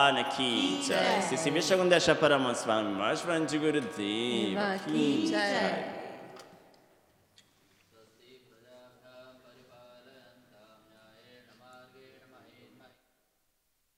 भगवान की जय। श्री विश्वकुंदेश्वर परम स्वामी महाराज जी गुरुदेव की जय।